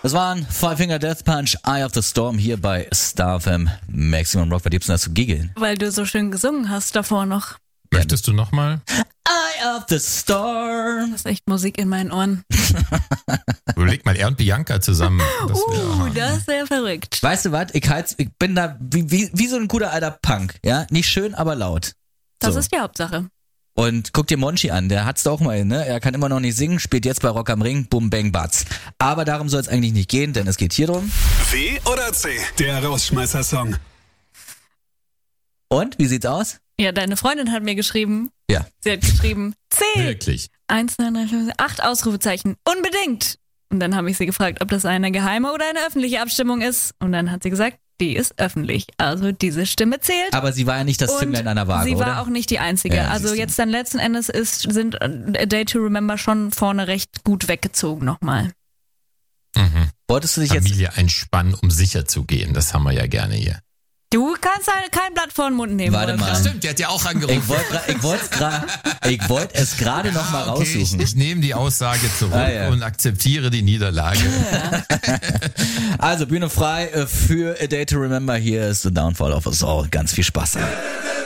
Das waren Five Finger Death Punch, Eye of the Storm hier bei Star FM Maximum Rock. Was gibt's denn da zu giggeln? Weil du so schön gesungen hast davor noch. Möchtest du nochmal? Eye of the Storm. Das ist echt Musik in meinen Ohren. Überleg mal, er und Bianca zusammen. Das ist sehr verrückt. Weißt du was? Ich bin da wie so ein guter alter Punk. Ja, nicht schön, aber laut. Das So. ist die Hauptsache. Und guck dir Monchi an, der hat's doch mal, ne? Er kann immer noch nicht singen, spielt jetzt bei Rock am Ring, bum, bang, batz. Aber darum soll es eigentlich nicht gehen, denn es geht hier drum. W oder C? Der Rausschmeißer-Song. Und, wie sieht's aus? Ja, deine Freundin hat mir geschrieben. Ja. Sie hat geschrieben, C. Wirklich? 1, 2, 3, 4, 5, 8 Ausrufezeichen. Unbedingt. Und dann habe ich sie gefragt, ob das eine geheime oder eine öffentliche Abstimmung ist. Und dann hat sie gesagt, die ist öffentlich. Also diese Stimme zählt. Aber sie war ja nicht das Und Zünglein an der Waage, sie oder? war auch nicht die Einzige. Ja, also siehste. jetzt dann letzten Endes sind A Day to Remember schon vorne recht gut weggezogen nochmal. Mhm. Wolltest du dich jetzt... Familie einspannen, um sicher zu gehen. Das haben wir ja gerne hier. Du kannst kein Blatt vor den Mund nehmen. Warte Wolfgang. mal. Stimmt, der hat ja auch angerufen. Ich wollte es gerade noch mal Okay, raussuchen. ich nehme die Aussage zurück Ja. und akzeptiere die Niederlage. Also Bühne frei für A Day to Remember. Hier ist The Downfall of Us All. Ganz viel Spaß.